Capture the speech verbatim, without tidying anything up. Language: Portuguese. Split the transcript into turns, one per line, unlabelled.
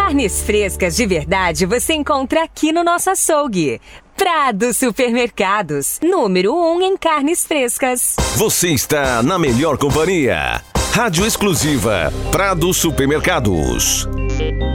Carnes frescas de verdade você encontra aqui no nosso açougue. Prado Supermercados, número um em carnes frescas.
Você está na melhor companhia. Rádio exclusiva Prado Supermercados.